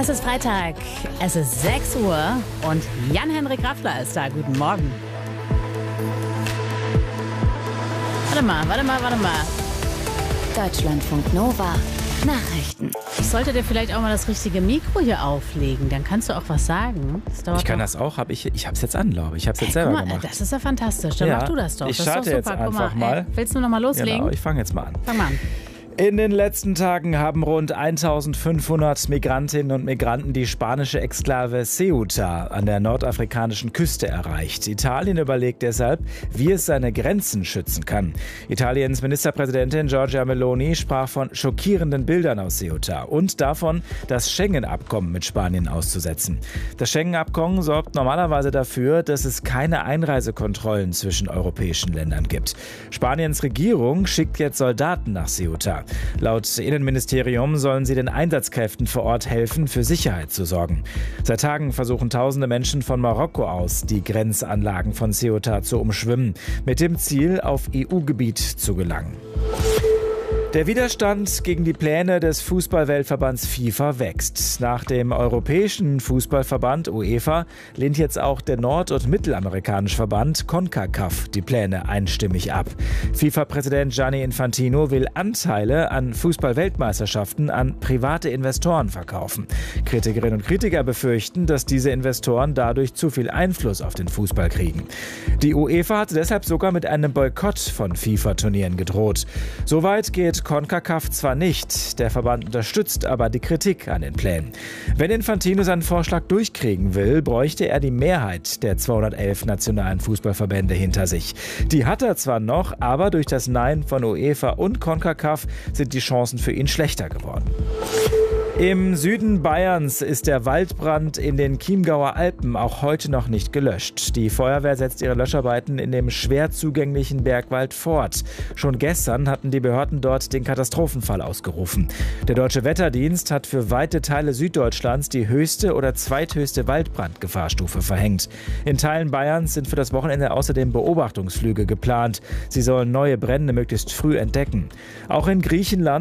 Es ist Freitag, es ist 6 Uhr und Jan-Henrik Raffler ist da. Guten Morgen. Warte mal. Deutschlandfunk Nova. Nachrichten. Ich sollte dir vielleicht auch mal das richtige Mikro hier auflegen, dann kannst du auch was sagen. Ich kann das auch, ich habe es jetzt an, glaube ich. Ich habe es jetzt selber gemacht. Das ist ja fantastisch, dann mach du das doch. Ich das starte ist doch super. jetzt einfach mal. Willst du noch mal loslegen? Genau, ich fange jetzt mal an. Fang mal an. In den letzten Tagen haben rund 1500 Migrantinnen und Migranten die spanische Exklave Ceuta an der nordafrikanischen Küste erreicht. Italien überlegt deshalb, wie es seine Grenzen schützen kann. Italiens Ministerpräsidentin Giorgia Meloni sprach von schockierenden Bildern aus Ceuta und davon, das Schengen-Abkommen mit Spanien auszusetzen. Das Schengen-Abkommen sorgt normalerweise dafür, dass es keine Einreisekontrollen zwischen europäischen Ländern gibt. Spaniens Regierung schickt jetzt Soldaten nach Ceuta. Laut Innenministerium sollen sie den Einsatzkräften vor Ort helfen, für Sicherheit zu sorgen. Seit Tagen versuchen tausende Menschen von Marokko aus, die Grenzanlagen von Ceuta zu umschwimmen, mit dem Ziel, auf EU-Gebiet zu gelangen. Der Widerstand gegen die Pläne des Fußball-Weltverbands FIFA wächst. Nach dem Europäischen Fußballverband UEFA lehnt jetzt auch der nord- und mittelamerikanische Verband CONCACAF die Pläne einstimmig ab. FIFA-Präsident Gianni Infantino will Anteile an Fußball-Weltmeisterschaften an private Investoren verkaufen. Kritikerinnen und Kritiker befürchten, dass diese Investoren dadurch zu viel Einfluss auf den Fußball kriegen. Die UEFA hatte deshalb sogar mit einem Boykott von FIFA-Turnieren gedroht. Soweit geht CONCACAF zwar nicht, der Verband unterstützt aber die Kritik an den Plänen. Wenn Infantino seinen Vorschlag durchkriegen will, bräuchte er die Mehrheit der 211 nationalen Fußballverbände hinter sich. Die hat er zwar noch, aber durch das Nein von UEFA und CONCACAF sind die Chancen für ihn schlechter geworden. Im Süden Bayerns ist der Waldbrand in den Chiemgauer Alpen auch heute noch nicht gelöscht. Die Feuerwehr setzt ihre Löscharbeiten in dem schwer zugänglichen Bergwald fort. Schon gestern hatten die Behörden dort den Katastrophenfall ausgerufen. Der Deutsche Wetterdienst hat für weite Teile Süddeutschlands die höchste oder zweithöchste Waldbrandgefahrstufe verhängt. In Teilen Bayerns sind für das Wochenende außerdem Beobachtungsflüge geplant. Sie sollen neue Brände möglichst früh entdecken. Auch in Griechenland